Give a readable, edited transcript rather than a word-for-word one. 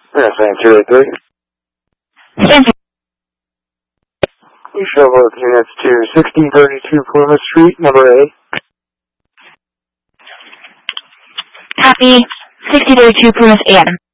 Yes, and 283. Thank you. You show both units to 1632 Plymouth Street, number A. Copy. 6032 Plymouth AM.